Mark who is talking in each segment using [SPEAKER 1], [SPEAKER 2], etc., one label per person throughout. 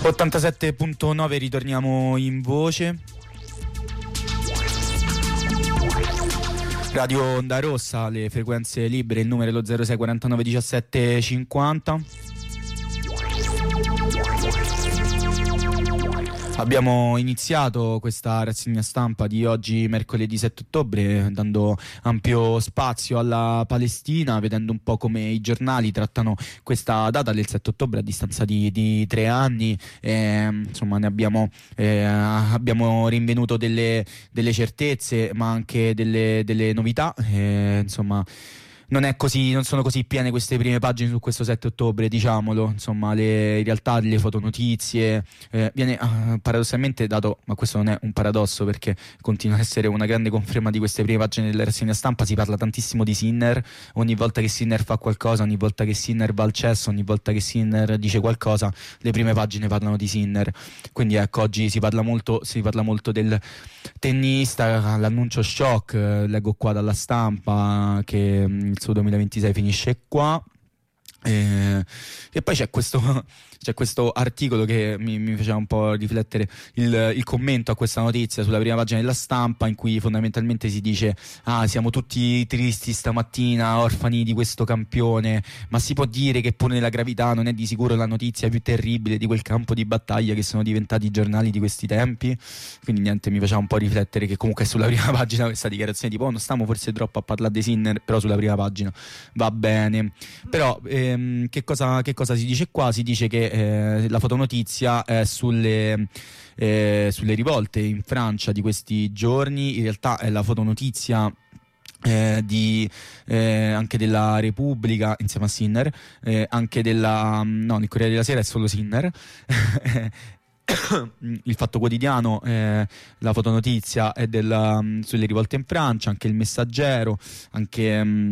[SPEAKER 1] 87.9, ritorniamo in voce. Radio Onda Rossa, le frequenze libere, il numero è lo 06 49 17 50. Abbiamo iniziato questa rassegna stampa di oggi, mercoledì 7 ottobre, dando ampio spazio alla Palestina, vedendo un po' come i giornali trattano questa data del 7 ottobre a distanza di 3 anni. Insomma, ne abbiamo rinvenuto delle certezze, ma anche delle novità. Insomma, non sono così piene queste prime pagine su questo 7 ottobre, diciamolo. Insomma, in realtà le fotonotizie viene paradossalmente dato, ma questo non è un paradosso perché continua ad essere una grande conferma di queste prime pagine della rassegna stampa. Si parla tantissimo di Sinner, ogni volta che Sinner fa qualcosa, ogni volta che Sinner va al cesso, ogni volta che Sinner dice qualcosa, le prime pagine parlano di Sinner. Quindi ecco, oggi si parla molto del tennista, l'annuncio shock, leggo qua dalla Stampa che il suo 2026 finisce qua. E poi c'è questo articolo che mi faceva un po' riflettere, il commento a questa notizia sulla prima pagina della Stampa, in cui fondamentalmente si dice: siamo tutti tristi stamattina, orfani di questo campione, ma si può dire che pure nella gravità non è di sicuro la notizia più terribile di quel campo di battaglia che sono diventati i giornali di questi tempi. Quindi niente, mi faceva un po' riflettere che comunque sulla prima pagina questa dichiarazione tipo non stiamo forse troppo a parlare di Sinner, però sulla prima pagina va bene. Però che cosa si dice qua? Si dice che la fotonotizia è sulle rivolte in Francia di questi giorni. In realtà è la fotonotizia anche della Repubblica insieme a Sinner, anche nel Corriere della Sera è solo Sinner. Il Fatto Quotidiano, la fotonotizia è sulle rivolte in Francia, anche il Messaggero, anche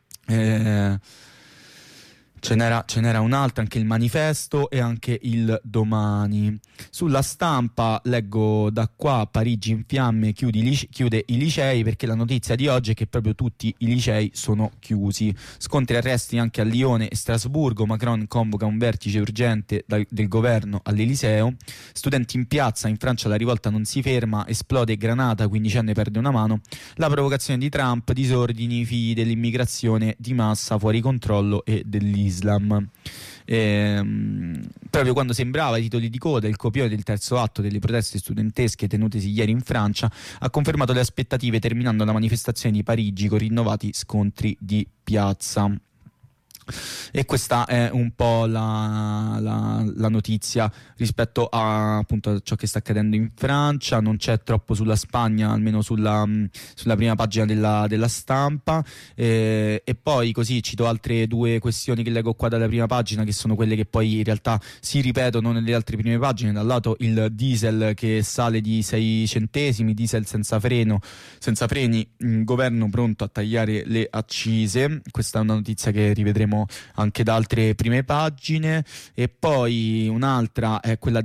[SPEAKER 1] ce n'era un'altra, anche il Manifesto e anche il Domani. Sulla Stampa leggo da qua: Parigi in fiamme, chiude i licei, perché la notizia di oggi è che proprio tutti i licei sono chiusi. Scontri e arresti anche a Lione e Strasburgo. Macron convoca un vertice urgente del governo all'Eliseo. Studenti in piazza, in Francia la rivolta non si ferma, esplode Granata, quindicenne perde una mano. La provocazione di Trump, disordini, figli dell'immigrazione di massa fuori controllo e dell'Islam. Proprio quando sembrava i titoli di coda, il copione del terzo atto delle proteste studentesche tenutesi ieri in Francia ha confermato le aspettative, terminando la manifestazione di Parigi con rinnovati scontri di piazza. E questa è un po' la notizia rispetto a ciò che sta accadendo in Francia. Non c'è troppo sulla Spagna, almeno sulla prima pagina della Stampa. E poi così cito altre due questioni che leggo qua dalla prima pagina, che sono quelle che poi in realtà si ripetono nelle altre prime pagine. Da un lato il diesel che sale di 6 centesimi, diesel senza freni, governo pronto a tagliare le accise. Questa è una notizia che rivedremo anche da altre prime pagine. E poi un'altra è quella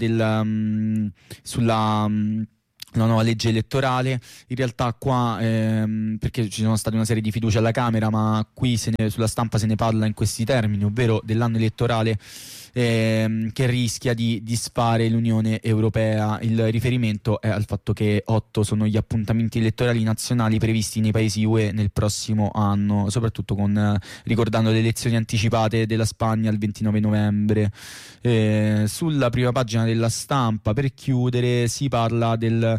[SPEAKER 1] sulla la nuova legge elettorale. In realtà qua perché ci sono state una serie di fiducie alla Camera, ma qui sulla Stampa se ne parla in questi termini, ovvero dell'anno elettorale che rischia di disfare l'Unione Europea. Il riferimento è al fatto che 8 sono gli appuntamenti elettorali nazionali previsti nei paesi UE nel prossimo anno, soprattutto ricordando le elezioni anticipate della Spagna il 29 novembre. Sulla prima pagina della Stampa, per chiudere, si parla del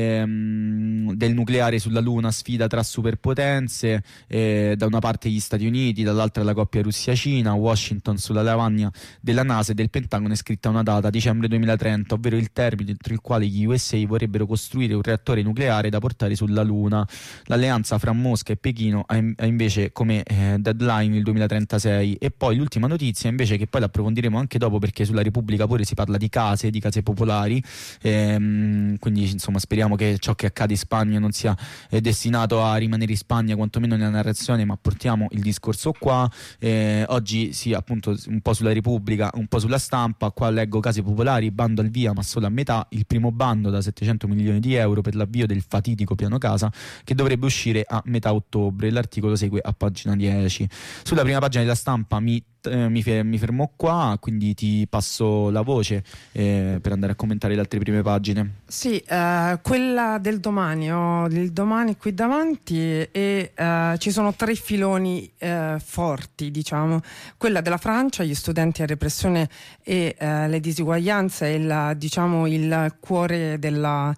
[SPEAKER 1] nucleare sulla Luna, sfida tra superpotenze, da una parte gli Stati Uniti, dall'altra la coppia Russia-Cina. Washington, sulla lavagna della NASA e del Pentagono è scritta una data, dicembre 2030, ovvero il termine entro il quale gli USA vorrebbero costruire un reattore nucleare da portare sulla Luna. L'alleanza fra Mosca e Pechino ha invece come deadline il 2036. E poi l'ultima notizia invece, che poi l'approfondiremo anche dopo, perché sulla Repubblica pure si parla di case popolari, quindi insomma speriamo che ciò che accade in Spagna non sia destinato a rimanere in Spagna, quantomeno nella narrazione, ma portiamo il discorso qua. Oggi sì, appunto un po' sulla Repubblica un po' sulla stampa. Qua leggo: case popolari, bando al via ma solo a metà, il primo bando da 700 milioni di euro per l'avvio del fatidico piano casa che dovrebbe uscire a metà ottobre. L'articolo segue a pagina 10. Sulla prima pagina della stampa mi fermo qua, quindi ti passo la voce per andare a commentare le altre prime pagine.
[SPEAKER 2] Sì, quella del domani, ho il domani qui davanti e ci sono 3 filoni forti, diciamo. Quella della Francia, gli studenti a repressione e le disuguaglianze, diciamo il cuore del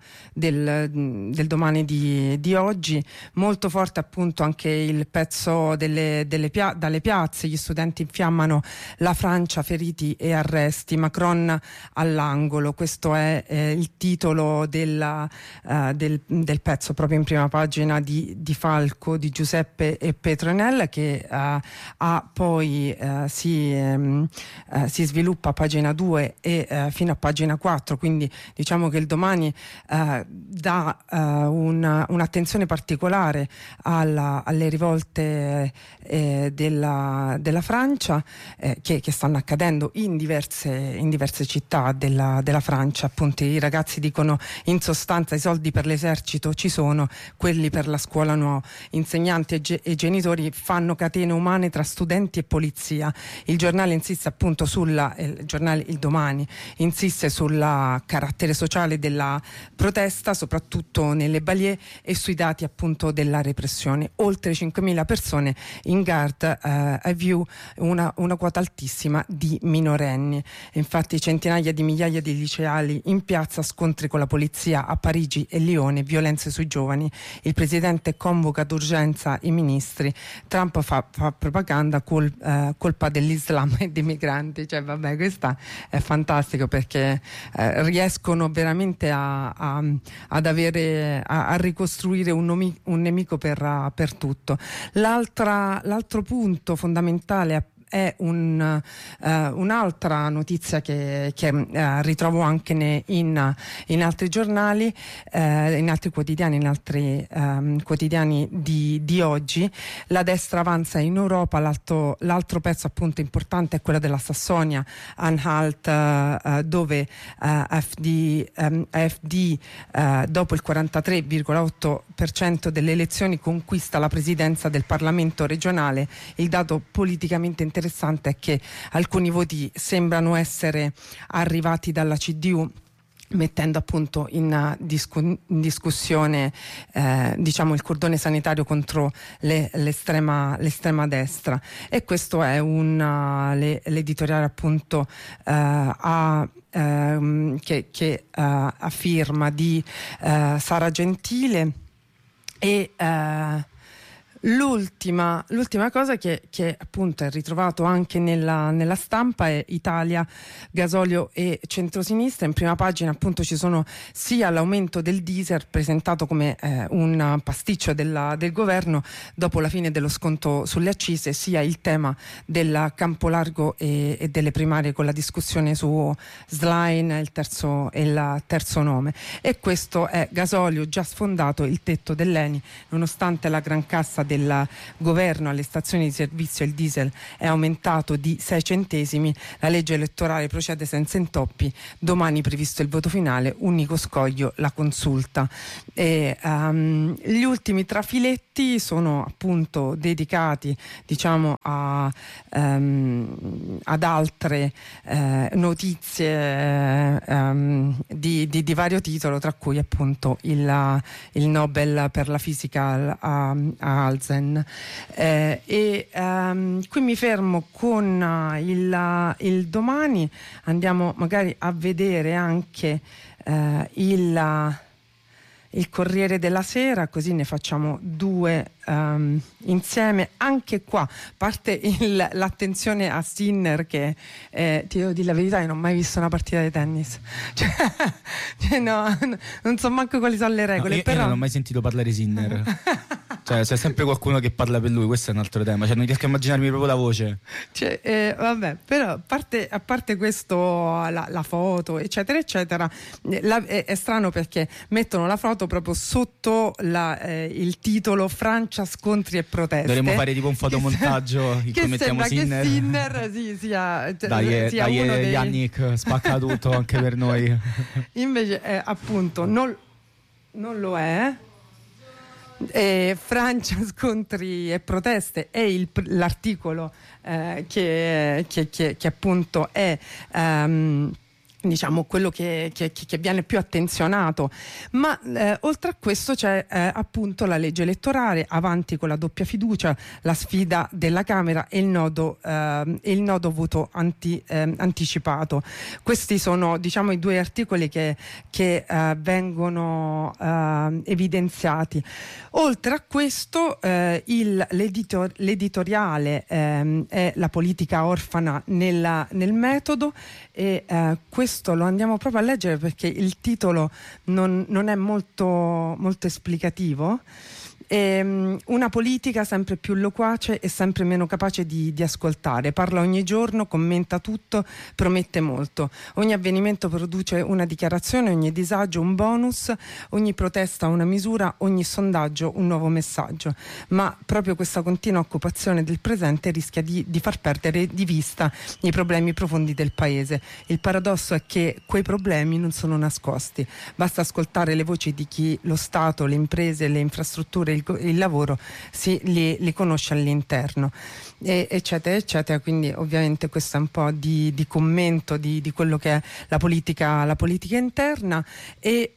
[SPEAKER 2] domani di oggi. Molto forte appunto anche il pezzo dalle piazze, gli studenti infiammano la Francia, feriti e arresti, Macron all'angolo. Questo è il titolo del pezzo proprio in prima pagina di Falco, di Giuseppe e Petronella, che poi si sviluppa a pagina 2 e fino a pagina 4, quindi diciamo che il domani dà un'attenzione particolare alle rivolte della Francia, che stanno accadendo in diverse città della Francia. Appunto, i ragazzi dicono in sostanza: i soldi per l'esercito ci sono, quelli per la scuola no. Insegnanti e genitori fanno catene umane tra studenti e polizia. Il giornale insiste appunto il Domani insiste sul carattere sociale della protesta, soprattutto nelle banlieue, e sui dati appunto della repressione. Oltre 5.000 persone in guard a view, una quota altissima di minorenni. Infatti centinaia di migliaia di liceali in piazza, scontri con la polizia a Parigi e Lione, violenze sui giovani. Il presidente convoca d'urgenza i ministri. Trump fa propaganda, colpa dell'Islam e dei migranti. Cioè vabbè, questa è fantastico, perché riescono veramente a ricostruire un nemico per tutto. L'altro punto fondamentale è un'altra notizia che ritrovo anche in altri giornali, in altri quotidiani di oggi. La destra avanza in Europa. L'altro pezzo appunto importante è quello della Sassonia-Anhalt, dove AfD dopo il 43,8% delle elezioni conquista la presidenza del Parlamento regionale. Il dato politicamente interessante è che alcuni voti sembrano essere arrivati dalla CDU, mettendo appunto in discussione diciamo il cordone sanitario contro l'estrema destra. E questo è l'editoriale appunto che a firma di Sara Gentile. E L'ultima cosa che appunto è ritrovato anche nella stampa è Italia, gasolio e centrosinistra. In prima pagina appunto ci sono sia l'aumento del diesel, presentato come un pasticcio del governo dopo la fine dello sconto sulle accise, sia il tema del campo largo e delle primarie, con la discussione su Schlein, il terzo nome. E questo è gasolio già sfondato il tetto dell'Eni, nonostante la gran cassa del governo alle stazioni di servizio. Il diesel è aumentato di 6 centesimi. La legge elettorale procede senza intoppi. Domani previsto il voto finale, unico scoglio la consulta. Gli ultimi trafiletti sono appunto dedicati, diciamo, ad altre notizie di vario titolo, tra cui appunto il Nobel per la fisica a Alzen. Qui mi fermo con il Domani. Andiamo magari a vedere anche il Corriere della Sera, così ne facciamo due insieme. Anche qua parte l'attenzione a Sinner, che ti devo dire la verità, io non ho mai visto una partita di tennis, cioè, no, non so manco quali sono le regole,
[SPEAKER 1] io
[SPEAKER 2] però
[SPEAKER 1] non ho mai sentito parlare Sinner. Cioè, c'è sempre qualcuno che parla per lui, questo è un altro tema, cioè non riesco a immaginarmi proprio la voce.
[SPEAKER 2] Cioè, vabbè, però a parte questo, la foto, eccetera, eccetera, è strano perché mettono la foto proprio sotto il titolo Francia, scontri e proteste.
[SPEAKER 1] Dovremmo fare tipo un fotomontaggio in cui mettiamo
[SPEAKER 2] Sinner. Che Sinner
[SPEAKER 1] dai,
[SPEAKER 2] uno dei...
[SPEAKER 1] Yannick spacca tutto anche per noi.
[SPEAKER 2] Invece appunto non lo è. Francia, scontri e proteste è l'articolo che appunto è diciamo quello che viene più attenzionato, ma oltre a questo c'è appunto la legge elettorale, avanti con la doppia fiducia, la sfida della Camera e il nodo voto anticipato. Questi sono, diciamo, i due articoli che vengono evidenziati. Oltre a questo l'editoriale è la politica orfana nel metodo, e questo lo andiamo proprio a leggere perché il titolo non è molto esplicativo. Una politica sempre più loquace e sempre meno capace di ascoltare, parla ogni giorno, commenta tutto, promette molto, ogni avvenimento produce una dichiarazione, ogni disagio un bonus, ogni protesta una misura, ogni sondaggio un nuovo messaggio, ma proprio questa continua occupazione del presente rischia di far perdere di vista i problemi profondi del paese. Il paradosso è che quei problemi non sono nascosti, basta ascoltare le voci di chi lo Stato, le imprese, le infrastrutture, il lavoro li conosce all'interno, eccetera eccetera. Quindi ovviamente questo è un po' di commento di quello che è la politica interna. E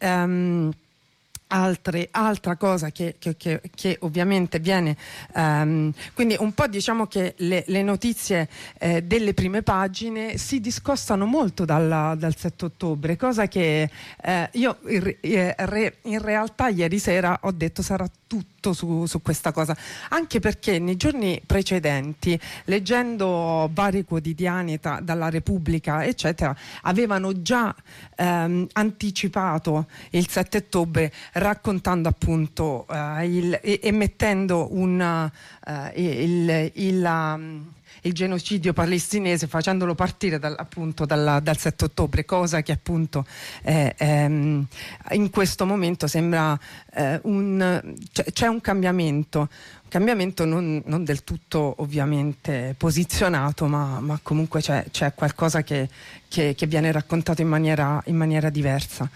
[SPEAKER 2] altra cosa che ovviamente viene, quindi un po' diciamo che le notizie delle prime pagine si discostano molto dal 7 ottobre, cosa che io in realtà ieri sera ho detto sarà tutto su questa cosa, anche perché nei giorni precedenti, leggendo vari quotidiani dalla Repubblica eccetera, avevano già anticipato il 7 ottobre raccontando appunto e mettendo il genocidio palestinese, facendolo partire dal 7 ottobre, cosa che appunto in questo momento sembra c'è un cambiamento non del tutto ovviamente posizionato, ma comunque c'è qualcosa che viene raccontato in maniera diversa.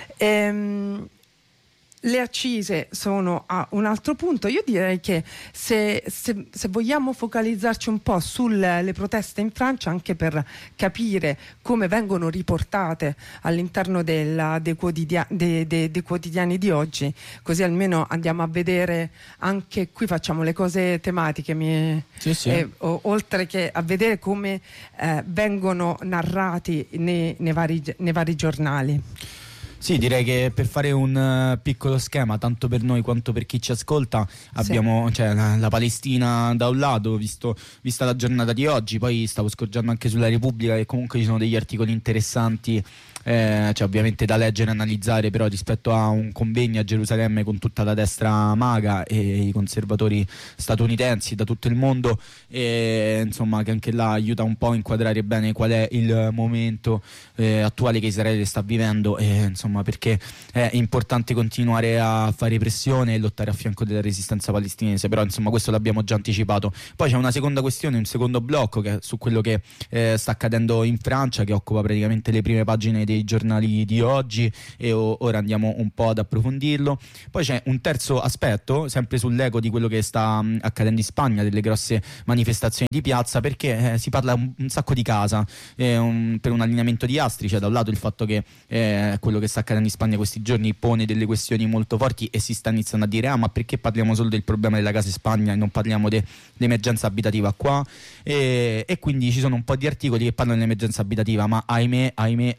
[SPEAKER 2] Le accise sono a un altro punto. Io direi che se vogliamo focalizzarci un po' sulle proteste in Francia, anche per capire come vengono riportate all'interno dei quotidiani di oggi, così almeno andiamo a vedere, anche qui facciamo le cose tematiche,
[SPEAKER 1] sì.
[SPEAKER 2] Oltre che a vedere come vengono narrati nei vari giornali.
[SPEAKER 1] Sì, direi che per fare un piccolo schema, tanto per noi quanto per chi ci ascolta, abbiamo la Palestina da un lato, vista la giornata di oggi, poi stavo scorgendo anche sulla Repubblica che comunque ci sono degli articoli interessanti, ovviamente da leggere e analizzare, però rispetto a un convegno a Gerusalemme con tutta la destra maga e i conservatori statunitensi da tutto il mondo, insomma, che anche là aiuta un po' a inquadrare bene qual è il momento attuale che Israele sta vivendo, insomma, perché è importante continuare a fare pressione e lottare a fianco della resistenza palestinese, però insomma questo l'abbiamo già anticipato. Poi c'è una seconda questione, un secondo blocco che è su quello che sta accadendo in Francia, che occupa praticamente le prime pagine dei giornali di oggi, e ora andiamo un po' ad approfondirlo. Poi c'è un terzo aspetto, sempre sull'eco di quello che sta accadendo in Spagna, delle grosse manifestazioni di piazza, perché si parla un sacco di casa, per un allineamento di astri. C'è da un lato il fatto che quello che sta accadendo in Spagna questi giorni pone delle questioni molto forti e si sta iniziando a dire ma perché parliamo solo del problema della casa in Spagna e non parliamo dell'emergenza abitativa qua, e quindi ci sono un po' di articoli che parlano dell'emergenza abitativa, ma ahimè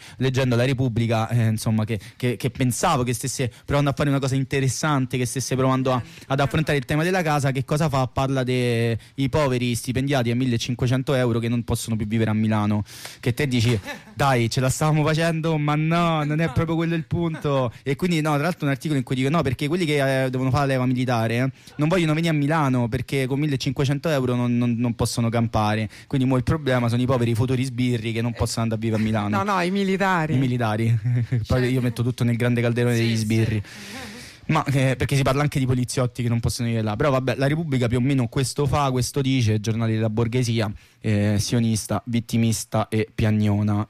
[SPEAKER 1] leggendo la Repubblica, insomma, che pensavo che stesse provando a fare una cosa interessante, che stesse provando ad affrontare il tema della casa. Che cosa fa? Parla dei poveri stipendiati a 1.500 euro che non possono più vivere a Milano, che te dici dai, ce la stavamo facendo, ma no, non è proprio quello il punto. E quindi no, tra l'altro un articolo in cui dico no, perché quelli che devono fare la leva militare non vogliono venire a Milano perché con 1.500 euro non possono campare, quindi mo il problema sono i poveri futuri sbirri che non possono andare a vivere a Milano.
[SPEAKER 2] No, i militari.
[SPEAKER 1] Poi io metto tutto nel grande calderone degli sbirri. Ma perché si parla anche di poliziotti che non possono venire là. Però vabbè, la Repubblica più o meno questo dice, giornali della borghesia, sionista, vittimista e piagnona.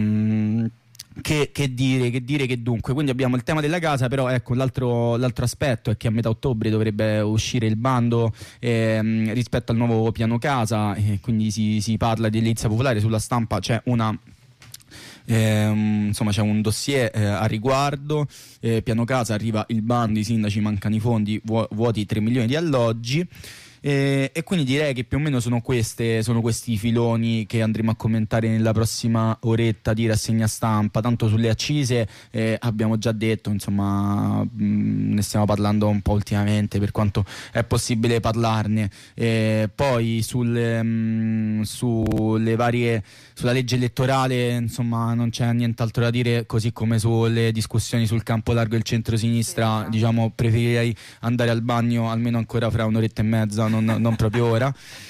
[SPEAKER 1] Che dire che dunque, quindi abbiamo il tema della casa, però ecco l'altro aspetto è che a metà ottobre dovrebbe uscire il bando rispetto al nuovo piano casa, quindi si parla di edilizia popolare. Sulla stampa c'è insomma c'è un dossier a riguardo. Piano casa, arriva il bando, i sindaci mancano i fondi, vuoti 3 milioni di alloggi. E quindi direi che più o meno sono questi i filoni che andremo a commentare nella prossima oretta di rassegna stampa. Tanto sulle accise abbiamo già detto, insomma, ne stiamo parlando un po' ultimamente per quanto è possibile parlarne. Poi sulla legge elettorale, insomma, non c'è nient'altro da dire, così come sulle discussioni sul campo largo del centro-sinistra. Diciamo, preferirei andare al bagno almeno ancora fra un'oretta e mezza, non proprio ora.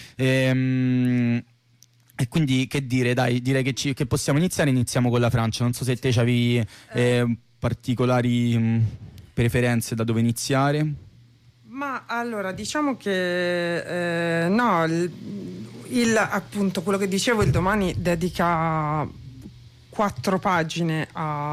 [SPEAKER 1] E quindi che dire, dai, direi che possiamo iniziare. Iniziamo con la Francia. Non so se te c'avevi particolari preferenze da dove iniziare.
[SPEAKER 2] Ma allora, diciamo che no, appunto quello che dicevo, il Domani dedica 4 pagine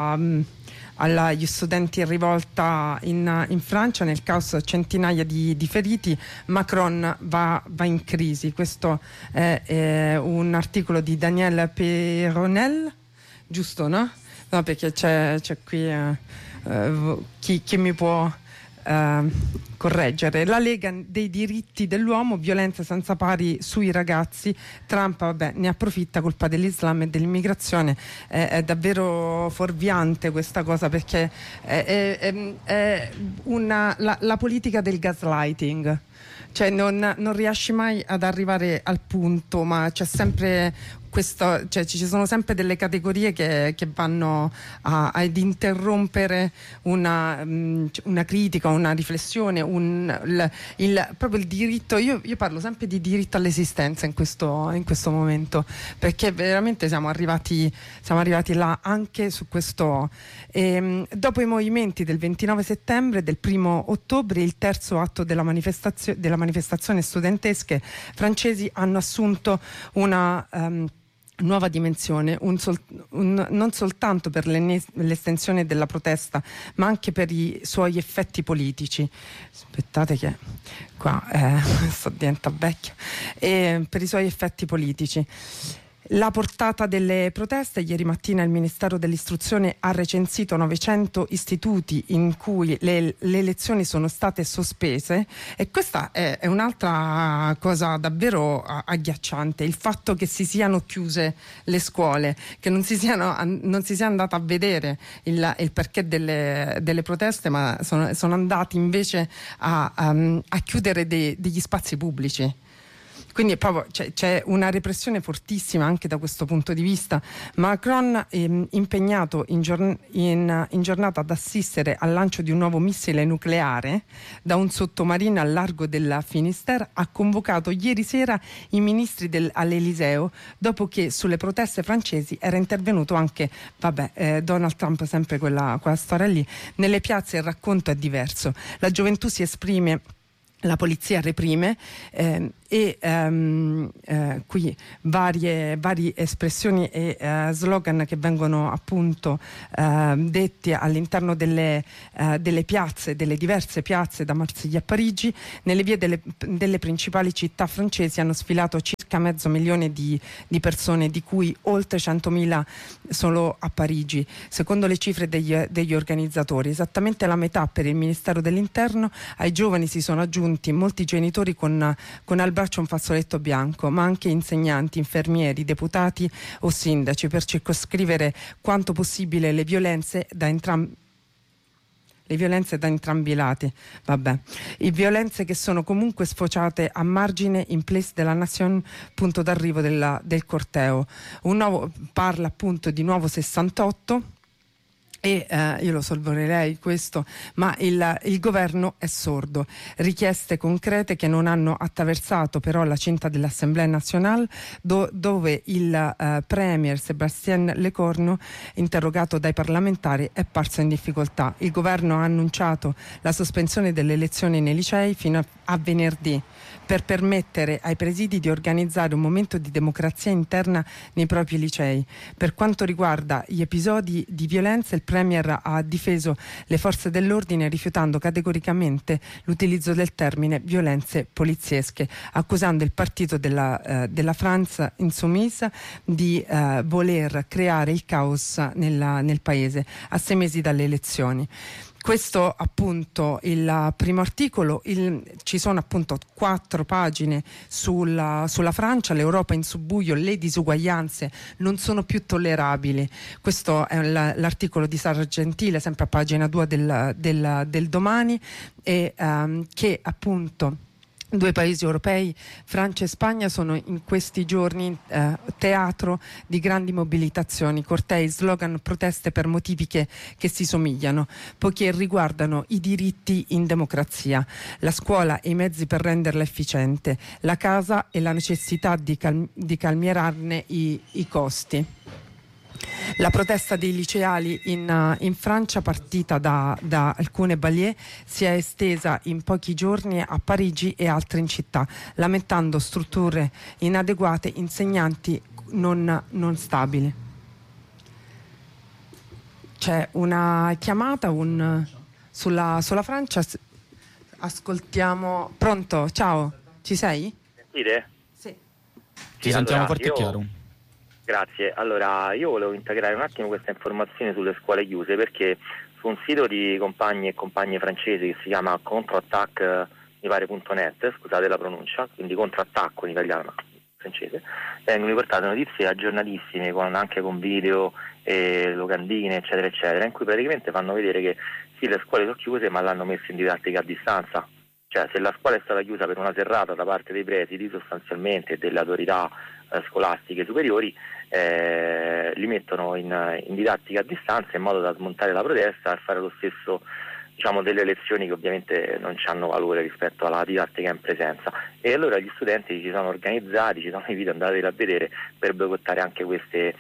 [SPEAKER 2] agli studenti in rivolta in Francia. Nel caos centinaia di feriti, Macron va in crisi. Questo è un articolo di Daniel Peronel, giusto, no? No, perché c'è qui chi mi può correggere. La Lega dei diritti dell'uomo, violenza senza pari sui ragazzi. Trump ne approfitta, colpa dell'Islam e dell'immigrazione. È davvero fuorviante questa cosa, perché è la politica del gaslighting. Cioè non riesci mai ad arrivare al punto, ma c'è sempre questo, cioè ci sono sempre delle categorie che vanno ad interrompere una critica, una riflessione, proprio il diritto. Io parlo sempre di diritto all'esistenza in questo momento, perché veramente siamo arrivati là anche su questo. Dopo i movimenti del 29 settembre, del 1° ottobre, il terzo atto della manifestazione studentesche francesi hanno assunto una nuova dimensione, non soltanto per l'estensione della protesta, ma anche per i suoi effetti politici. Aspettate che qua sto diventando vecchia. Per i suoi effetti politici. La portata delle proteste: ieri mattina il Ministero dell'Istruzione ha recensito 900 istituti in cui le lezioni sono state sospese, e questa è un'altra cosa davvero agghiacciante, il fatto che si siano chiuse le scuole, che non si sia andata a vedere il perché delle proteste, ma sono andati invece a chiudere degli spazi pubblici. Quindi proprio c'è una repressione fortissima anche da questo punto di vista. Macron è impegnato in giornata ad assistere al lancio di un nuovo missile nucleare da un sottomarino al largo della Finisterre. Ha convocato ieri sera i ministri all'Eliseo, dopo che sulle proteste francesi era intervenuto anche Donald Trump, sempre quella storia lì. Nelle piazze il racconto è diverso. La gioventù si esprime, la polizia reprime, qui varie espressioni e slogan che vengono appunto detti all'interno delle piazze, delle diverse piazze da Marsiglia a Parigi. Nelle vie delle principali città francesi hanno sfilato circa 500.000 di persone, di cui oltre 100.000 solo a Parigi, secondo le cifre degli organizzatori. Esattamente la metà per il Ministero dell'Interno. Ai giovani si sono aggiunti molti genitori con albarelle braccio un fazzoletto bianco, ma anche insegnanti, infermieri, deputati o sindaci, per circoscrivere quanto possibile le violenze da entrambi i lati, violenze che sono comunque sfociate a margine in Place de la Nation, punto d'arrivo del corteo. Parla appunto di nuovo 68. E io lo sorvolerei questo, ma il governo è sordo. Richieste concrete che non hanno attraversato però la cinta dell'Assemblée nationale, dove il premier Sébastien Lecornu, interrogato dai parlamentari, è parso in difficoltà. Il governo ha annunciato la sospensione delle lezioni nei licei fino a venerdì, per permettere ai presidi di organizzare un momento di democrazia interna nei propri licei. Per quanto riguarda gli episodi di violenza, il Premier ha difeso le forze dell'ordine, rifiutando categoricamente l'utilizzo del termine violenze poliziesche, accusando il partito della France Insoumise di voler creare il caos nel paese a 6 mesi dalle elezioni. Questo appunto il primo articolo. Ci sono appunto 4 pagine sulla Francia. L'Europa in subbuglio, le disuguaglianze non sono più tollerabili. Questo è l'articolo di Sara Gentile, sempre a pagina 2 del Domani, e che appunto 2 paesi europei, Francia e Spagna, sono in questi giorni teatro di grandi mobilitazioni, cortei, slogan, proteste per motivi che si somigliano, poiché riguardano i diritti in democrazia, la scuola e i mezzi per renderla efficiente, la casa e la necessità di calmierarne i costi. La protesta dei liceali in Francia, partita da alcune banlieue, si è estesa in pochi giorni a Parigi e altre in città, lamentando strutture inadeguate, insegnanti non stabili. C'è una chiamata sulla Francia. Ascoltiamo. Pronto? Ciao, ci sei?
[SPEAKER 3] Sentite?
[SPEAKER 2] Sì.
[SPEAKER 1] Ti sentiamo forte e chiaro.
[SPEAKER 3] Grazie. Allora, io volevo integrare un attimo questa informazione sulle scuole chiuse, perché su un sito di compagni e compagne francesi che si chiama Contre-Attaque, mi pare.net, scusate la pronuncia, quindi contrattacco in italiano, ma francese, vengono riportate notizie aggiornatissime, anche con video, locandine, eccetera, eccetera, in cui praticamente fanno vedere che sì, le scuole sono chiuse, ma l'hanno messa in didattica a distanza. Cioè, se la scuola è stata chiusa per una serrata da parte dei presidi, sostanzialmente, e delle autorità scolastiche superiori, li mettono in didattica a distanza, in modo da smontare la protesta e fare lo stesso, diciamo, delle lezioni che ovviamente non hanno valore rispetto alla didattica in presenza. E allora gli studenti si sono organizzati, ci sono i video, andateli a vedere, per boicottare anche queste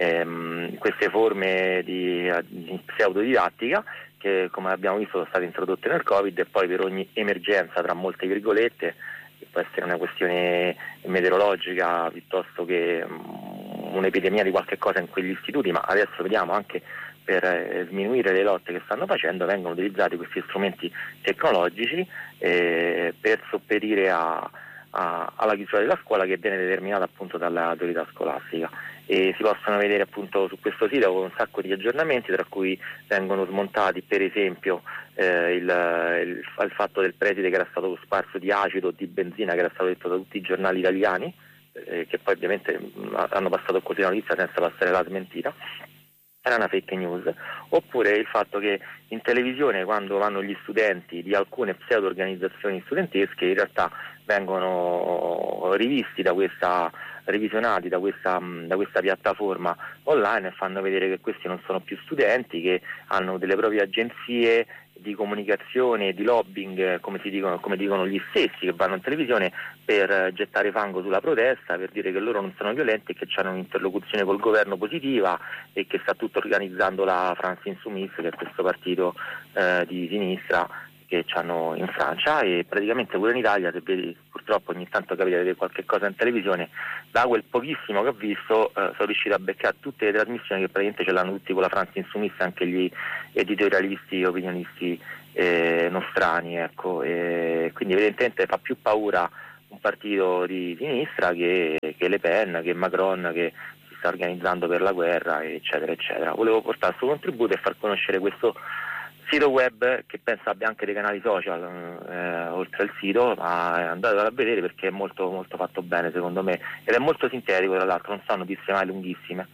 [SPEAKER 3] forme di pseudodidattica, che, come abbiamo visto, sono state introdotte nel Covid, e poi per ogni emergenza, tra molte virgolette, che può essere una questione meteorologica piuttosto che un'epidemia di qualche cosa in quegli istituti, ma adesso vediamo anche per sminuire le lotte che stanno facendo, vengono utilizzati questi strumenti tecnologici per sopperire alla chiusura della scuola, che viene determinata appunto dall'autorità scolastica. E si possono vedere appunto su questo sito un sacco di aggiornamenti, tra cui vengono smontati per esempio il fatto del preside che era stato sparso di acido o di benzina, che era stato detto da tutti i giornali italiani, che poi ovviamente hanno passato così la notizia senza passare la smentita. Era una fake news. Oppure il fatto che in televisione, quando vanno gli studenti di alcune pseudo organizzazioni studentesche, in realtà vengono revisionati da questa piattaforma online, e fanno vedere che questi non sono più studenti, che hanno delle proprie agenzie di comunicazione e di lobbying, come dicono gli stessi, che vanno in televisione per gettare fango sulla protesta, per dire che loro non sono violenti e che hanno un'interlocuzione col governo positiva, e che sta tutto organizzando la France Insoumise, che è questo partito di sinistra che hanno in Francia. E praticamente pure in Italia, se vedi, purtroppo ogni tanto capita di vedere qualche cosa in televisione, da quel pochissimo che ho visto sono riuscito a beccare tutte le trasmissioni che praticamente ce l'hanno tutti con la France Insoumise, anche gli editorialisti, opinionisti nostrani, ecco. E quindi evidentemente fa più paura un partito di sinistra che Le Pen, che Macron, che si sta organizzando per la guerra, eccetera, eccetera. Volevo portare il suo contributo e far conoscere questo sito web, che penso abbia anche dei canali social oltre al sito, ma andatelo a vedere perché è molto, molto fatto bene secondo me, ed è molto sintetico, tra l'altro non sono notizie mai lunghissime.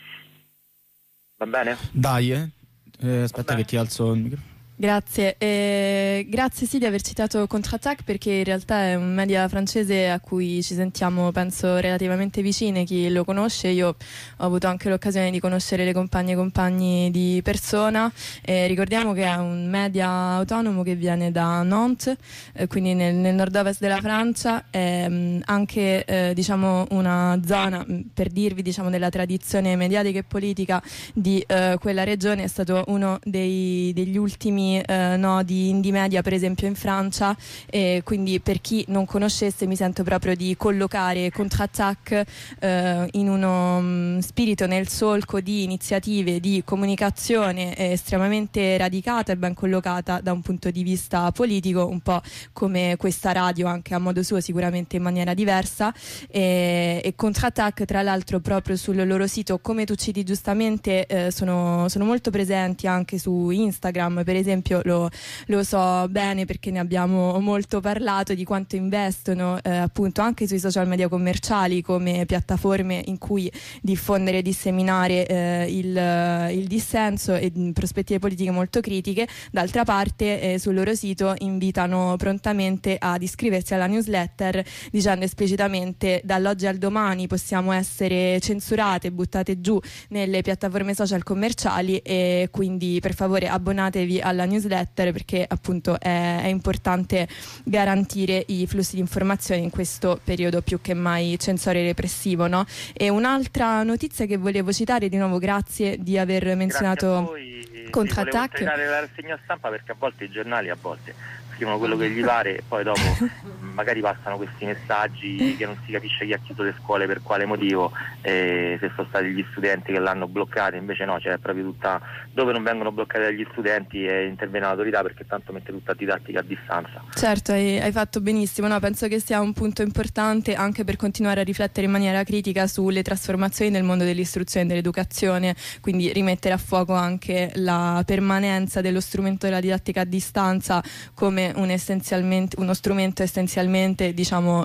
[SPEAKER 3] Va bene?
[SPEAKER 1] Dai, aspetta che ti alzo il microfono.
[SPEAKER 4] Grazie, grazie sì di aver citato Contre-Attaque, perché in realtà è un media francese a cui ci sentiamo penso relativamente vicine. Chi lo conosce, io ho avuto anche l'occasione di conoscere le compagne e compagni di persona. Ricordiamo che è un media autonomo che viene da Nantes, quindi nel nord-ovest della Francia, è anche diciamo una zona, per dirvi diciamo della tradizione mediatica e politica di quella regione. È stato uno degli ultimi nodi indie media per esempio in Francia, e quindi per chi non conoscesse mi sento proprio di collocare Contre-Attaque in uno spirito, nel solco di iniziative di comunicazione estremamente radicata e ben collocata da un punto di vista politico, un po' come questa radio, anche a modo suo, sicuramente in maniera diversa. E Contre-Attaque tra l'altro proprio sul loro sito, come tu citi giustamente, sono molto presenti anche su Instagram per esempio. Lo so bene perché ne abbiamo molto parlato di quanto investono appunto anche sui social media commerciali come piattaforme in cui diffondere e disseminare il dissenso e prospettive politiche molto critiche. D'altra parte sul loro sito invitano prontamente ad iscriversi alla newsletter, dicendo esplicitamente: dall'oggi al domani possiamo essere censurate, buttate giù nelle piattaforme social commerciali, e quindi per favore abbonatevi alla newsletter, perché appunto è importante garantire i flussi di informazioni in questo periodo più che mai censorio e repressivo, no? E un'altra notizia che volevo citare, di nuovo grazie di aver menzionato Contre-Attaque.
[SPEAKER 3] Volevo la rassegna stampa perché a volte i giornali scrivono quello che gli pare e poi dopo magari passano questi messaggi che non si capisce chi ha chiuso le scuole, per quale motivo, se sono stati gli studenti che l'hanno bloccato. Invece no, c'è proprio tutta, dove non vengono bloccati dagli studenti e interviene l'autorità, perché tanto mette tutta didattica a distanza.
[SPEAKER 4] Certo, hai fatto benissimo, no? Penso che sia un punto importante anche per continuare a riflettere in maniera critica sulle trasformazioni nel mondo dell'istruzione e dell'educazione, quindi rimettere a fuoco anche la permanenza dello strumento della didattica a distanza come uno strumento essenzialmente diciamo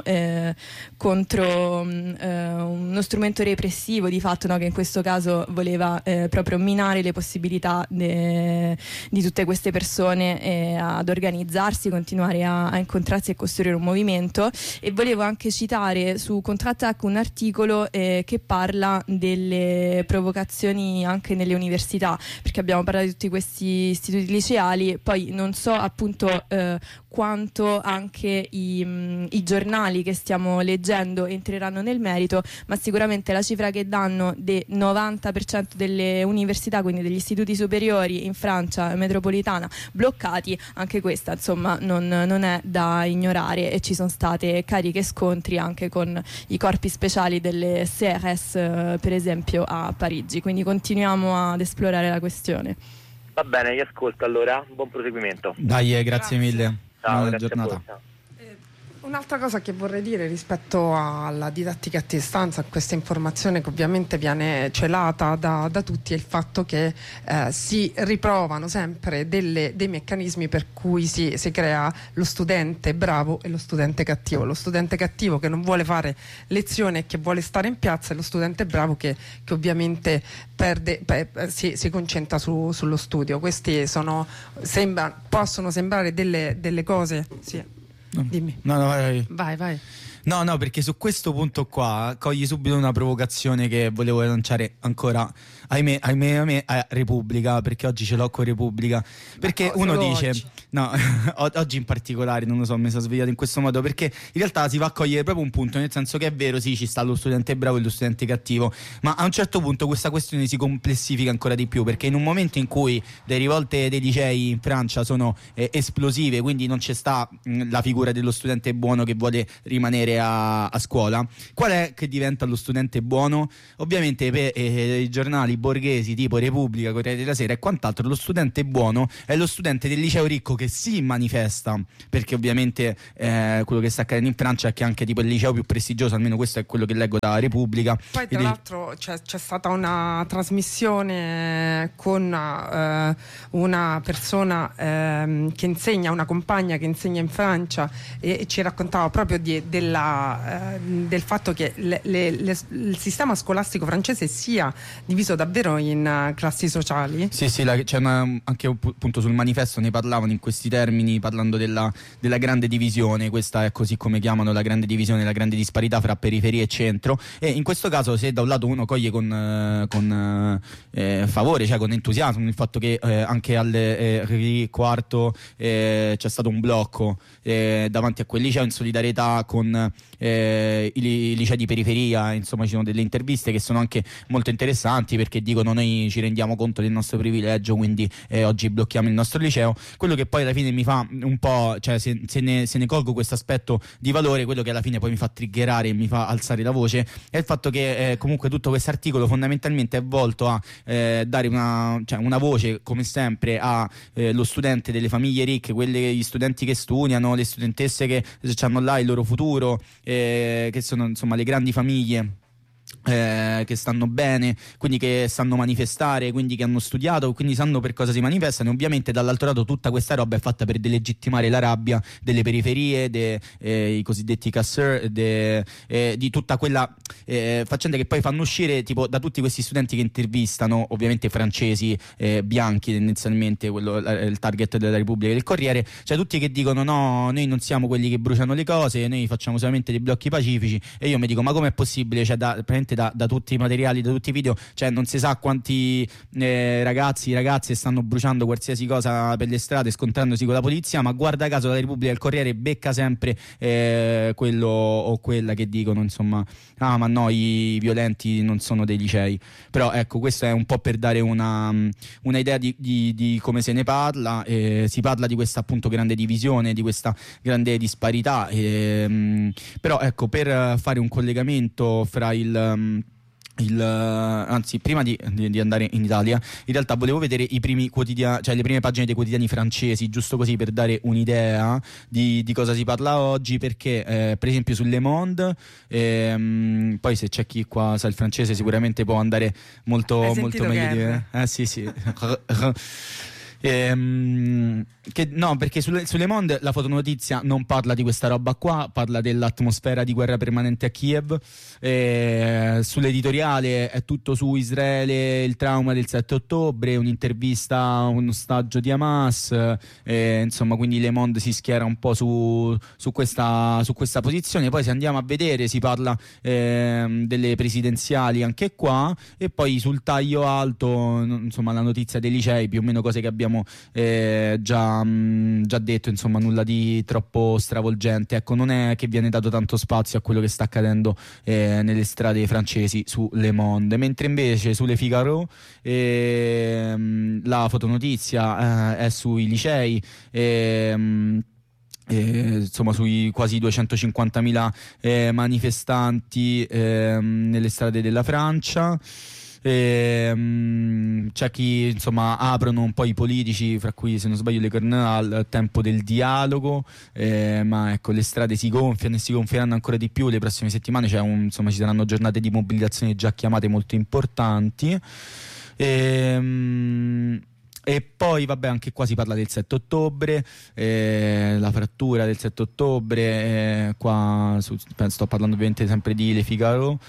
[SPEAKER 4] contro uno strumento repressivo di fatto, no? Che in questo caso voleva proprio minare le possibilità di tutte queste persone ad organizzarsi, continuare a incontrarsi e costruire un movimento. E volevo anche citare su Contre-Attaque un articolo che parla delle provocazioni anche nelle università, perché abbiamo parlato di tutti questi istituti liceali, poi non so appunto quanto anche i giornali che stiamo leggendo entreranno nel merito, ma sicuramente la cifra che danno del 90% delle università, quindi degli istituti superiori in Francia metropolitana bloccati, anche questa insomma non è da ignorare, e ci sono state cariche scontri anche con i corpi speciali delle CRS per esempio a Parigi, quindi continuiamo ad esplorare la questione.
[SPEAKER 3] Va bene, vi ascolto allora, buon proseguimento.
[SPEAKER 1] Dai, grazie mille.
[SPEAKER 3] Ciao,
[SPEAKER 1] buona
[SPEAKER 3] grazie
[SPEAKER 1] giornata.
[SPEAKER 3] a voi, ciao.
[SPEAKER 2] Un'altra cosa che vorrei dire rispetto alla didattica a distanza, questa informazione che ovviamente viene celata da tutti, è il fatto che si riprovano sempre dei meccanismi per cui si crea lo studente bravo e lo studente cattivo. Lo studente cattivo che non vuole fare lezione e che vuole stare in piazza, e lo studente bravo che ovviamente si concentra sullo studio. Questi possono sembrare delle cose. Sì. Dimmi.
[SPEAKER 1] No, vai.
[SPEAKER 2] Vai.
[SPEAKER 1] No, perché su questo punto qua cogli subito una provocazione che volevo lanciare ancora, ahimè, a Repubblica, perché oggi ce l'ho con Repubblica, perché uno dice oggi. No, oggi in particolare, non lo so, mi sono svegliato in questo modo, perché in realtà si va a cogliere proprio un punto, nel senso che è vero, sì, ci sta lo studente bravo e lo studente cattivo, ma a un certo punto questa questione si complessifica ancora di più, perché in un momento in cui le rivolte dei licei in Francia sono esplosive, quindi non c'è sta la figura dello studente buono che vuole rimanere a scuola, qual è che diventa lo studente buono? Ovviamente i giornali giornali borghesi tipo Repubblica, Corriere della Sera e quant'altro, lo studente buono è lo studente del liceo ricco che si manifesta, perché ovviamente quello che sta accadendo in Francia è che anche tipo il liceo più prestigioso, almeno questo è quello che leggo da Repubblica.
[SPEAKER 2] Poi tra l'altro c'è stata una trasmissione con una persona che insegna, una compagna che insegna in Francia, e ci raccontava proprio del fatto che il sistema scolastico francese sia diviso davvero in classi sociali.
[SPEAKER 1] Sì, c'è anche appunto sul manifesto ne parlavano in questi termini, parlando della grande divisione. Questa è così come chiamano la grande divisione, la grande disparità fra periferia e centro, e in questo caso se da un lato uno coglie con favore, cioè con entusiasmo, il fatto che anche al Henri IV c'è stato un blocco davanti a quel liceo in solidarietà con i licei di periferia, insomma ci sono delle interviste che sono anche molto interessanti, perché dicono noi ci rendiamo conto del nostro privilegio, quindi oggi blocchiamo il nostro liceo. Quello che poi alla fine mi fa un po', cioè se ne colgo questo aspetto di valore, quello che alla fine poi mi fa triggerare e mi fa alzare la voce è il fatto che comunque tutto questo articolo fondamentalmente è volto a dare una voce, come sempre, a lo studente delle famiglie ricche, gli studenti che studiano, le studentesse che hanno là il loro futuro, che sono insomma le grandi famiglie che stanno bene, quindi che sanno manifestare, quindi che hanno studiato, quindi sanno per cosa si manifestano. Ovviamente dall'altro lato tutta questa roba è fatta per delegittimare la rabbia delle periferie, i cosiddetti casseurs, di tutta quella faccenda che poi fanno uscire tipo da tutti questi studenti che intervistano, ovviamente francesi, bianchi tendenzialmente, il target della Repubblica e del Corriere, cioè tutti che dicono no, noi non siamo quelli che bruciano le cose, noi facciamo solamente dei blocchi pacifici. E io mi dico, ma com'è possibile? Cioè da tutti i materiali, da tutti i video, cioè non si sa quanti ragazze stanno bruciando qualsiasi cosa per le strade, scontrandosi con la polizia, ma guarda caso la Repubblica e il Corriere becca sempre quello o quella che dicono insomma ma no, i violenti non sono dei licei. Però ecco, questo è un po' per dare una idea di come se ne parla. Si parla di questa appunto grande divisione, di questa grande disparità, però ecco, per fare un collegamento fra anzi, prima di andare in Italia, in realtà volevo vedere i primi quotidiani, cioè le prime pagine dei quotidiani francesi, giusto così per dare un'idea di cosa si parla oggi, perché per esempio sul Le Monde, poi se c'è chi qua sa il francese sicuramente può andare molto meglio di me. Sì. Perché sulle Monde la fotonotizia non parla di questa roba qua, parla dell'atmosfera di guerra permanente a Kiev. Sull'editoriale è tutto su Israele, il trauma del 7 ottobre, un'intervista a un ostaggio di Hamas, insomma, quindi Le Monde si schiera un po' su questa posizione. Poi se andiamo a vedere si parla delle presidenziali anche qua, e poi sul taglio alto insomma la notizia dei licei, più o meno cose che abbiamo già detto, insomma nulla di troppo stravolgente. Ecco, non è che viene dato tanto spazio a quello che sta accadendo nelle strade francesi su Le Monde, mentre invece sulle Figaro la fotonotizia è sui licei, insomma sui quasi 250.000 manifestanti nelle strade della Francia. C'è chi insomma aprono un po' i politici, fra cui se non sbaglio Le Cornell, al tempo del dialogo, ma ecco, le strade si gonfiano e si gonfieranno ancora di più le prossime settimane. Insomma ci saranno giornate di mobilitazione già chiamate molto importanti. E poi vabbè, anche qua si parla del 7 ottobre, la frattura del 7 ottobre, qua sto parlando ovviamente sempre di Le Figaro.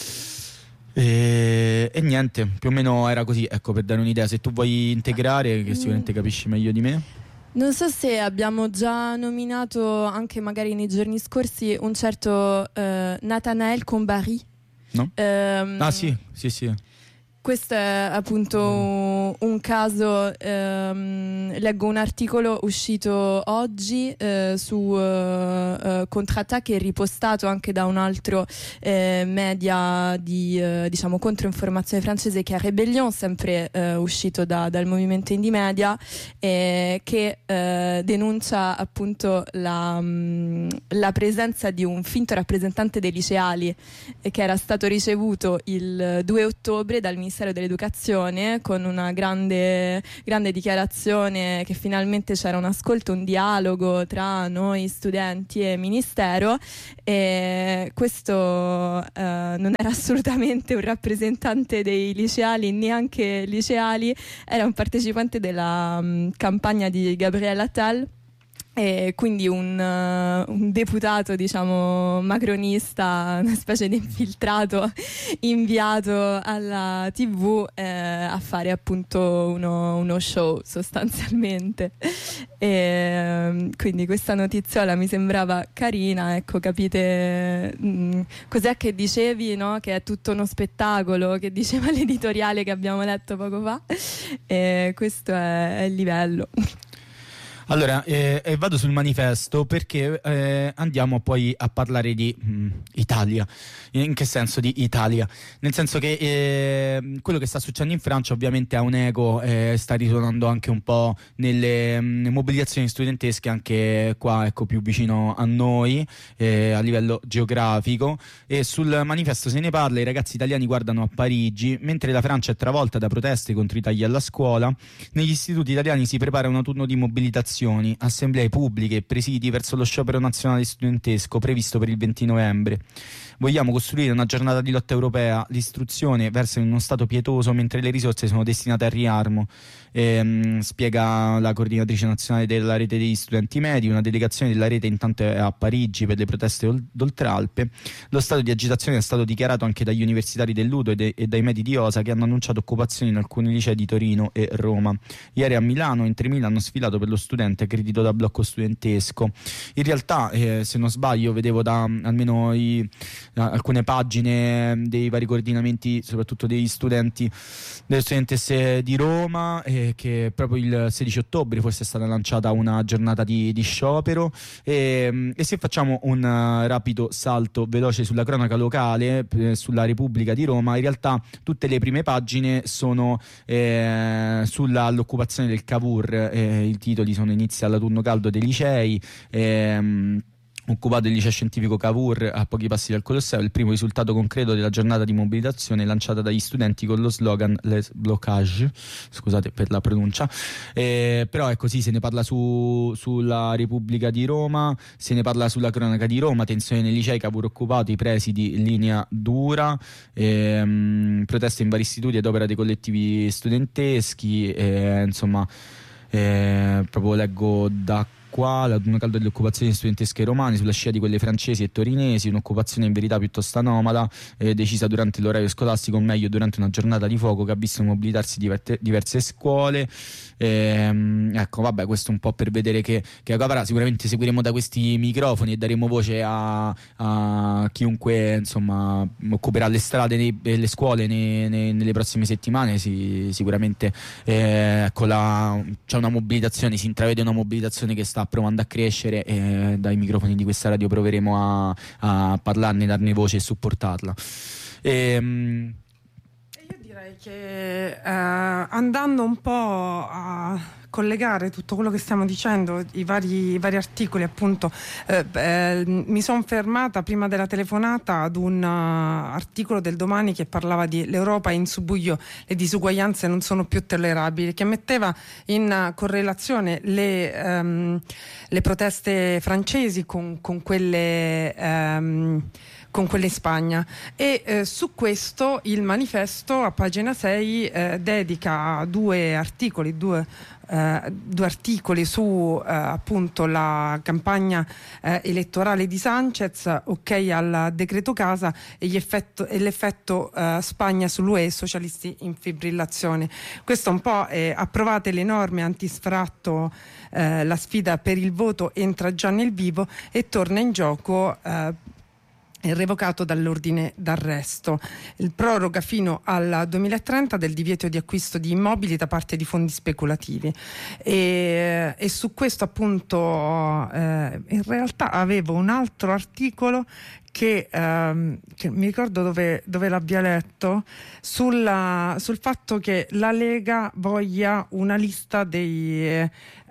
[SPEAKER 1] E niente, più o meno era così, ecco, per dare un'idea. Se tu vuoi integrare, che sicuramente capisci meglio di me.
[SPEAKER 4] Non so se abbiamo già nominato anche magari nei giorni scorsi un certo Nathanaël Combari.
[SPEAKER 1] No? Sì.
[SPEAKER 4] Questo è appunto un caso, leggo un articolo uscito oggi su Contre-Attaque e ripostato anche da un altro media di diciamo controinformazione francese, che è Rébellion, sempre uscito dal movimento Indie Media, che denuncia appunto la presenza di un finto rappresentante dei liceali che era stato ricevuto il 2 ottobre dal Ministero dell'Educazione con una grande dichiarazione che finalmente c'era un ascolto, un dialogo tra noi studenti e Ministero, e questo non era assolutamente un rappresentante dei liceali, neanche liceali, era un partecipante della campagna di Gabriel Attal, e quindi un deputato, diciamo, macronista, una specie di infiltrato inviato alla TV a fare appunto uno show sostanzialmente. E quindi questa notiziola mi sembrava carina, ecco, capite cos'è che dicevi, no? Che è tutto uno spettacolo, che diceva l'editoriale che abbiamo letto poco fa, e questo è il livello.
[SPEAKER 1] Allora, vado sul manifesto perché andiamo poi a parlare di Italia. In che senso di Italia? Nel senso che quello che sta succedendo in Francia ovviamente ha un eco, sta risuonando anche un po' nelle mobilitazioni studentesche anche qua, ecco, più vicino a noi, a livello geografico. E sul manifesto se ne parla: i ragazzi italiani guardano a Parigi, mentre la Francia è travolta da proteste contro i tagli alla scuola. Negli istituti italiani si prepara un autunno di mobilitazioni, assemblee pubbliche e presidi verso lo sciopero nazionale studentesco previsto per il 20 novembre. Vogliamo costruire una giornata di lotta europea. L'istruzione versa in uno stato pietoso mentre le risorse sono destinate al riarmo, spiega la coordinatrice nazionale della rete degli studenti medi. Una delegazione della rete intanto è a Parigi per le proteste d'Oltralpe. Lo stato di agitazione è stato dichiarato anche dagli universitari dell'Udo e dai medi di Osa, che hanno annunciato occupazioni in alcuni licei di Torino e Roma. Ieri a Milano in 3.000 hanno sfilato per lo studente aggredito da blocco studentesco. In realtà, se non sbaglio, vedevo da almeno alcune pagine dei vari coordinamenti, soprattutto degli studenti, delle studentesse di Roma, che proprio il 16 ottobre forse è stata lanciata una giornata di sciopero. E se facciamo un rapido salto veloce sulla cronaca locale, sulla Repubblica di Roma, in realtà tutte le prime pagine sono sull'occupazione del Cavour. I titoli sono: inizia l'autunno caldo dei licei, occupato il liceo scientifico Cavour a pochi passi dal Colosseo, il primo risultato concreto della giornata di mobilitazione lanciata dagli studenti con lo slogan Les blocages, scusate per la pronuncia, però è così. Se ne parla sulla Repubblica di Roma, se ne parla sulla cronaca di Roma: tensione nei licei, Cavour occupato, i presidi linea dura, proteste in vari istituti ad opera dei collettivi studenteschi, insomma, proprio leggo da qua: l'autunno caldo delle occupazioni studentesche romane sulla scia di quelle francesi e torinesi, un'occupazione in verità piuttosto anomala, decisa durante l'orario scolastico, o meglio durante una giornata di fuoco che ha visto mobilitarsi diverse scuole. Ecco, vabbè, questo un po' per vedere che avrà. Sicuramente seguiremo da questi microfoni e daremo voce a chiunque, insomma, occuperà le strade e le scuole nelle prossime settimane. Sicuramente ecco, c'è una mobilitazione, si intravede una mobilitazione che sta provando a crescere, e dai microfoni di questa radio proveremo a parlarne, darne voce e supportarla.
[SPEAKER 2] Che andando un po' a collegare tutto quello che stiamo dicendo, i vari articoli, appunto, mi sono fermata prima della telefonata ad un articolo del Domani che parlava di l'Europa in subbuglio, le disuguaglianze non sono più tollerabili, che metteva in correlazione le proteste francesi con quelle in Spagna, e su questo il manifesto a pagina 6 dedica due articoli su appunto la campagna elettorale di Sanchez, ok al decreto casa, e l'effetto Spagna sull'UE, socialisti in fibrillazione. Questo un po' approvate le norme antisfratto, la sfida per il voto entra già nel vivo e torna in gioco è revocato dall'ordine d'arresto. Il proroga fino al 2030 del divieto di acquisto di immobili da parte di fondi speculativi e su questo appunto in realtà avevo un altro articolo che mi ricordo dove l'abbia letto sul fatto che la Lega voglia una lista delle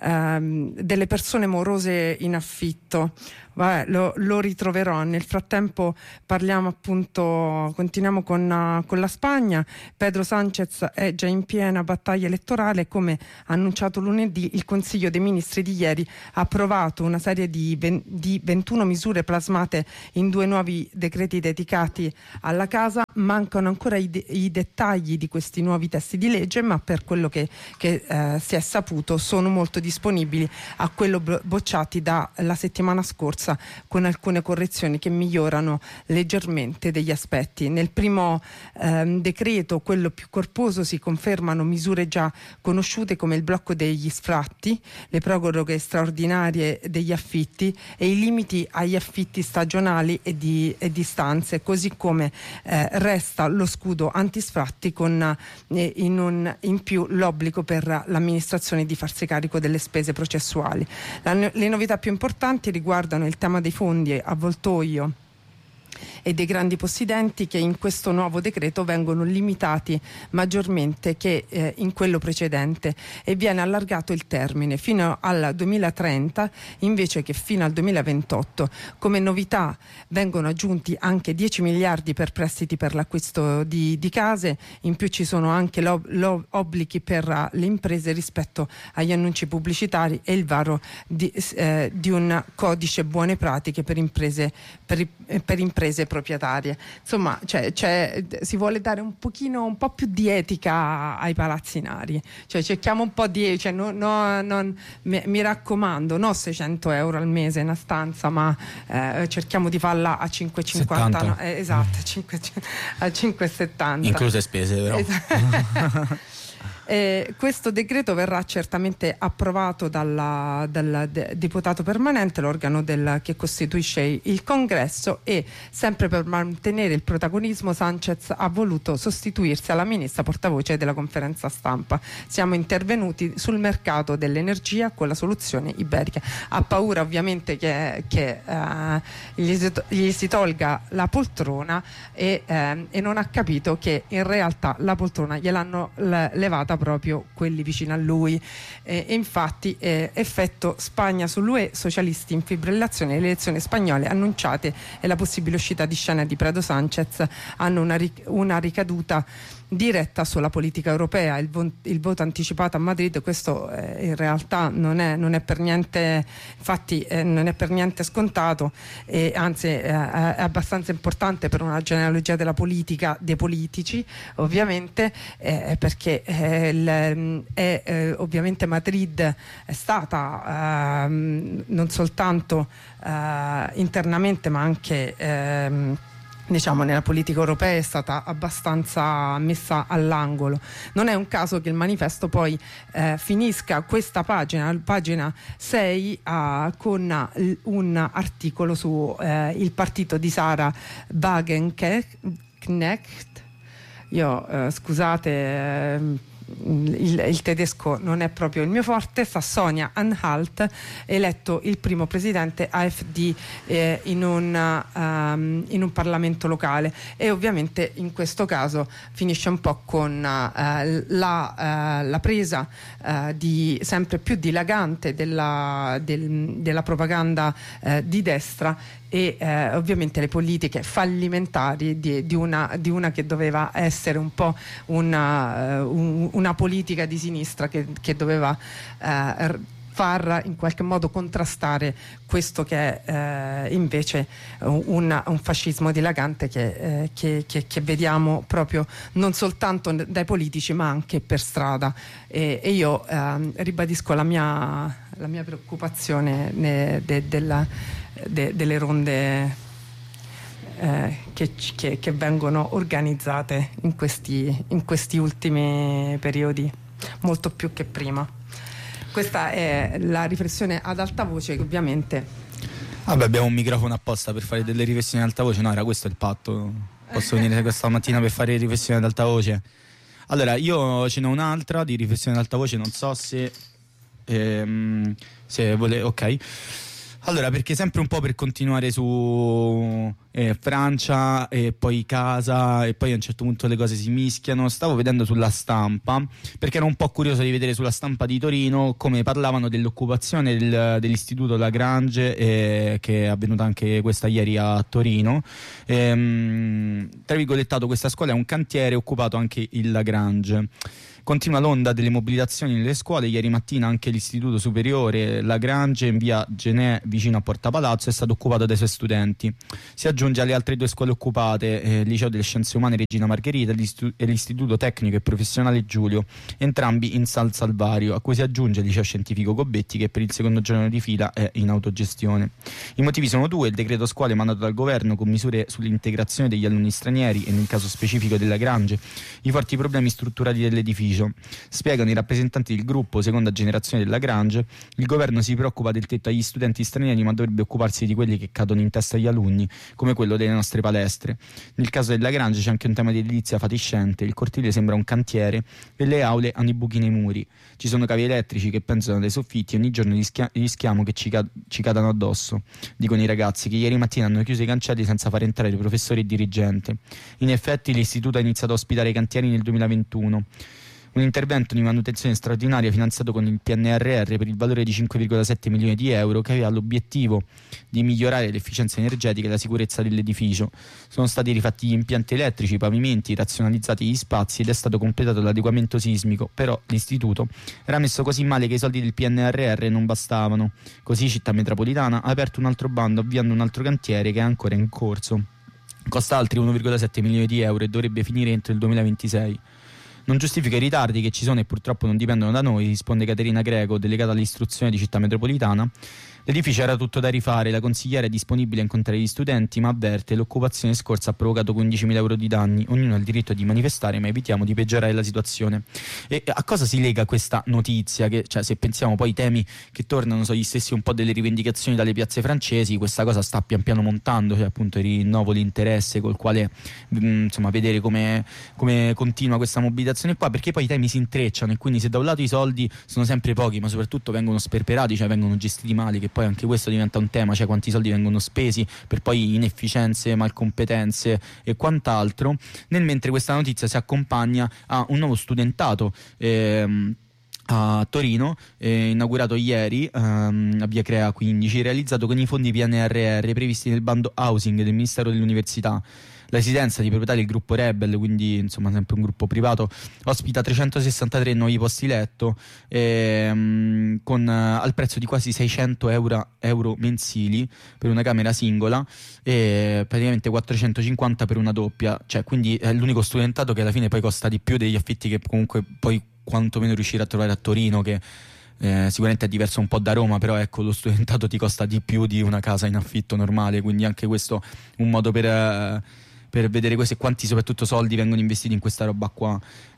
[SPEAKER 2] persone morose in affitto. Vabbè, lo ritroverò. Nel frattempo continuiamo con la Spagna. Pedro Sánchez è già in piena battaglia elettorale. Come annunciato lunedì, il Consiglio dei Ministri di ieri ha approvato una serie di 21 misure plasmate in 2 nuovi decreti dedicati alla casa. Mancano ancora i dettagli di questi nuovi testi di legge, ma per quello che si è saputo sono molto disponibili a quello bocciati dalla settimana scorsa, con alcune correzioni che migliorano leggermente degli aspetti. Nel primo decreto, quello più corposo, si confermano misure già conosciute come il blocco degli sfratti, le proroghe straordinarie degli affitti e i limiti agli affitti stagionali e di stanze, così come resta lo scudo antisfratti con in più l'obbligo per l'amministrazione di farsi carico delle spese processuali. Le novità più importanti riguardano il tema dei fondi avvoltoio e dei grandi possidenti, che in questo nuovo decreto vengono limitati maggiormente che in quello precedente, e viene allargato il termine fino al 2030 invece che fino al 2028. Come novità vengono aggiunti anche 10 miliardi per prestiti per l'acquisto di case. In più ci sono anche obblighi per le imprese rispetto agli annunci pubblicitari e il varo di un codice buone pratiche per imprese proprietarie. Insomma, si vuole dare un po' più di etica ai palazzinari, cerchiamo un po' di mi raccomando, no 600 euro al mese una stanza, ma cerchiamo di farla a 5,50, no? Esatto, a 5,70
[SPEAKER 1] incluse spese, però.
[SPEAKER 2] Esatto. Questo decreto verrà certamente approvato dal deputato permanente, l'organo che costituisce il Congresso, e sempre per mantenere il protagonismo Sánchez ha voluto sostituirsi alla ministra portavoce della conferenza stampa. Siamo intervenuti sul mercato dell'energia con la soluzione iberica. Ha paura ovviamente che gli si tolga la poltrona e non ha capito che in realtà la poltrona gliel'hanno levata proprio quelli vicino a lui. E infatti effetto Spagna sull'UE, socialisti in fibrillazione, le elezioni spagnole annunciate e la possibile uscita di scena di Pedro Sánchez hanno una ricaduta diretta sulla politica europea. Il voto anticipato a Madrid, questo in realtà non è per niente, infatti non è per niente scontato, e anzi è abbastanza importante per una genealogia della politica dei politici, ovviamente, perché ovviamente Madrid è stata non soltanto internamente ma anche nella politica europea è stata abbastanza messa all'angolo. Non è un caso che il manifesto poi finisca questa pagina 6 con un articolo su il partito di Sarah Wagenknecht. Scusate, il tedesco non è proprio il mio forte. Sassonia-Anhalt, eletto il primo presidente AfD in un Parlamento locale, e ovviamente in questo caso finisce un po' con la presa sempre più dilagante della propaganda di destra, e ovviamente le politiche fallimentari di una che doveva essere un po' una politica di sinistra che doveva far in qualche modo contrastare questo che è invece un fascismo dilagante che vediamo proprio non soltanto dai politici ma anche per strada. E io ribadisco la mia preoccupazione delle ronde che vengono organizzate in questi ultimi periodi, molto più che prima. Questa è la riflessione ad alta voce che ovviamente
[SPEAKER 1] Vabbè, abbiamo un microfono apposta per fare delle riflessioni ad alta voce. No, era questo il patto. Posso venire questa mattina per fare riflessioni ad alta voce? Allora, io ce n'ho un'altra di riflessione ad alta voce, non so se vuole. Ok. Allora, perché sempre un po' per continuare su Francia e poi casa, e poi a un certo punto le cose si mischiano, stavo vedendo sulla stampa, perché ero un po' curioso di vedere sulla stampa di Torino come parlavano dell'occupazione dell'istituto Lagrange, che è avvenuta anche questa ieri a Torino. Tra virgolettato, questa scuola è un cantiere occupato anche il Lagrange. Continua l'onda delle mobilitazioni nelle scuole. Ieri mattina anche l'istituto superiore Lagrange in via Genè vicino a Porta Palazzo è stato occupato dai suoi studenti. Si aggiunge alle altre due scuole occupate, il Liceo delle Scienze Umane Regina Margherita e l'Istituto Tecnico e Professionale Giulio, entrambi in San Salvario, a cui si aggiunge il Liceo Scientifico Gobetti, che per il secondo giorno di fila è in autogestione. I motivi sono due: il decreto scuole emanato dal governo con misure sull'integrazione degli alunni stranieri e nel caso specifico del Lagrange i forti problemi strutturali dell'edificio. Spiegano i rappresentanti del gruppo seconda generazione del Lagrange, il governo si preoccupa del tetto agli studenti stranieri, ma dovrebbe occuparsi di quelli che cadono in testa agli alunni, come quello delle nostre palestre. Nel caso del Lagrange c'è anche un tema di edilizia fatiscente: il cortile sembra un cantiere e le aule hanno i buchi nei muri. Ci sono cavi elettrici che penzono dai soffitti e ogni giorno rischiamo che ci cadano addosso, dicono i ragazzi, che ieri mattina hanno chiuso i cancelli senza far entrare professori e dirigente. In effetti l'istituto ha iniziato a ospitare i cantieri nel 2021. Un intervento di manutenzione straordinaria finanziato con il PNRR per il valore di 5,7 milioni di euro, che aveva l'obiettivo di migliorare l'efficienza energetica e la sicurezza dell'edificio. Sono stati rifatti gli impianti elettrici, i pavimenti, razionalizzati gli spazi ed è stato completato l'adeguamento sismico. Però l'istituto era messo così male che i soldi del PNRR non bastavano. Così Città Metropolitana ha aperto un altro bando avviando un altro cantiere che è ancora in corso. Costa altri 1,7 milioni di euro e dovrebbe finire entro il 2026. Non giustifica i ritardi che ci sono e purtroppo non dipendono da noi, risponde Caterina Greco, delegata all'istruzione di Città Metropolitana. L'edificio era tutto da rifare, la consigliera è disponibile a incontrare gli studenti, ma avverte: l'occupazione scorsa ha provocato 15.000 euro di danni, ognuno ha il diritto di manifestare, ma evitiamo di peggiorare la situazione. E a cosa si lega questa notizia? Che, cioè, se pensiamo poi ai temi che tornano, sono gli stessi un po' delle rivendicazioni dalle piazze francesi, questa cosa sta pian piano montando, cioè appunto il rinnovo, l'interesse col quale insomma vedere come continua questa mobilitazione qua, perché poi i temi si intrecciano e quindi se da un lato i soldi sono sempre pochi, ma soprattutto vengono sperperati, cioè vengono gestiti male, che poi anche questo diventa un tema, cioè quanti soldi vengono spesi per poi inefficienze, malcompetenze e quant'altro, nel mentre questa notizia si accompagna a un nuovo studentato a Torino, inaugurato ieri a via Crea 15, realizzato con i fondi PNRR previsti nel bando housing del Ministero dell'Università. La residenza di proprietà del gruppo Rebel, quindi insomma sempre un gruppo privato, ospita 363 nuovi posti letto al prezzo di quasi 600 euro mensili per una camera singola e praticamente 450 per una doppia, cioè quindi è l'unico studentato che alla fine poi costa di più degli affitti che comunque poi quantomeno riuscire a trovare a Torino, che sicuramente è diverso un po' da Roma, però ecco, lo studentato ti costa di più di una casa in affitto normale, quindi anche questo un modo per vedere questo e quanti soprattutto soldi vengono investiti in questa roba qua.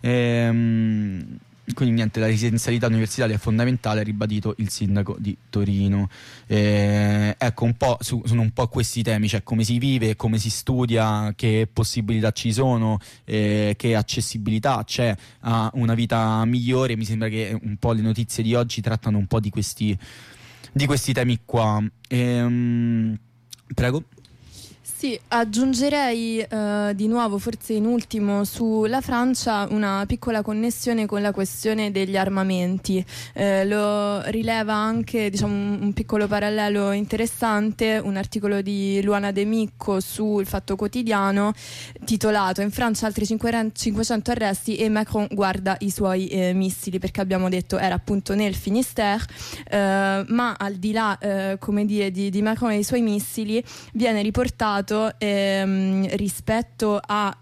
[SPEAKER 1] Quindi niente, la residenzialità universitaria è fondamentale, ha ribadito il sindaco di Torino. Ecco, un po' sono un po' questi temi, cioè come si vive, come si studia, che possibilità ci sono, che accessibilità c'è a una vita migliore. Mi sembra che un po' le notizie di oggi trattano un po' di questi temi qua. Prego.
[SPEAKER 4] Sì, aggiungerei di nuovo, forse in ultimo, sulla Francia una piccola connessione con la questione degli armamenti. Lo rileva anche, diciamo, un piccolo parallelo interessante, un articolo di Luana De Micco sul Fatto Quotidiano titolato "In Francia altri 500 arresti e Macron guarda i suoi missili", perché abbiamo detto era appunto nel Finistère, ma al di là come dire di Macron e i suoi missili viene riportato lato rispetto a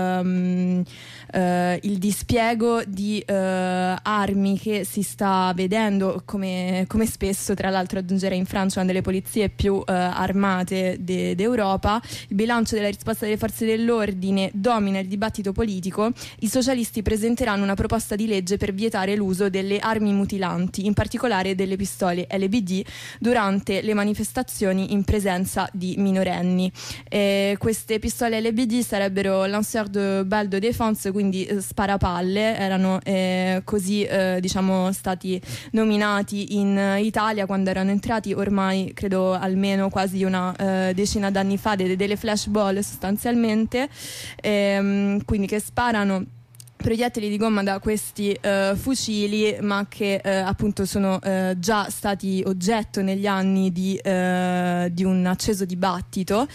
[SPEAKER 4] il dispiego di armi che si sta vedendo, come spesso tra l'altro aggiungerei in Francia, una delle polizie più armate d'Europa. Il bilancio della risposta delle forze dell'ordine domina il dibattito politico. I socialisti presenteranno una proposta di legge per vietare l'uso delle armi mutilanti, in particolare delle pistole LBD, durante le manifestazioni in presenza di minorenni. Queste pistole LBD sarebbero lanceur de balles de défense, quindi sparapalle, erano così diciamo stati nominati in Italia quando erano entrati, ormai credo almeno quasi una decina d'anni fa, delle flashball sostanzialmente, quindi che sparano proiettili di gomma da questi fucili, ma che appunto sono già stati oggetto negli anni di un acceso dibattito.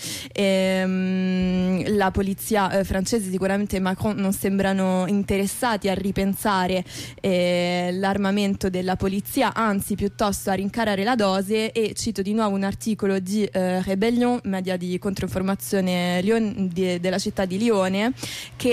[SPEAKER 4] La polizia francese, sicuramente Macron, non sembrano interessati a ripensare l'armamento della polizia, anzi piuttosto a rincarare la dose. E cito di nuovo un articolo di Rebellion, media di controinformazione della città di Lione, che